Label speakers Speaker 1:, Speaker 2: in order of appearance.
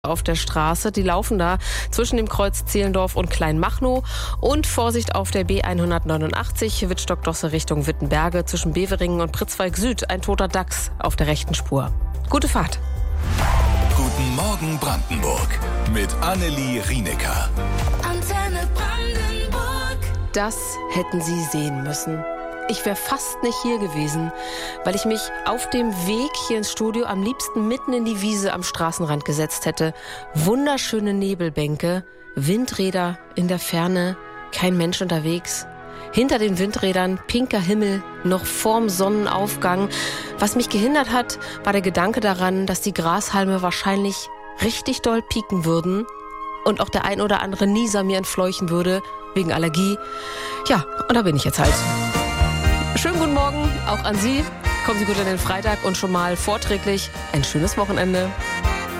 Speaker 1: auf der Straße. Die laufen da zwischen dem Kreuz Zehlendorf und Kleinmachnow. Und Vorsicht auf der B189, Wittstock-Dosse Richtung Wittenberge, zwischen Beveringen und Pritzwalk Süd. Ein toter Dachs auf der rechten Spur. Gute Fahrt.
Speaker 2: Guten Morgen Brandenburg mit Annelie Rienecker.
Speaker 3: Antenne Brandenburg.
Speaker 1: Das hätten Sie sehen müssen. Ich wäre fast nicht hier gewesen, weil ich mich auf dem Weg hier ins Studio am liebsten mitten in die Wiese am Straßenrand gesetzt hätte. Wunderschöne Nebelbänke, Windräder in der Ferne, kein Mensch unterwegs. Hinter den Windrädern pinker Himmel, noch vorm Sonnenaufgang. Was mich gehindert hat, war der Gedanke daran, dass die Grashalme wahrscheinlich richtig doll pieken würden und auch der ein oder andere Nieser mir entfleuchen würde, wegen Allergie. Ja, und da bin ich jetzt halt. Schönen guten Morgen auch an Sie. Kommen Sie gut in den Freitag und schon mal vorträglich ein schönes Wochenende.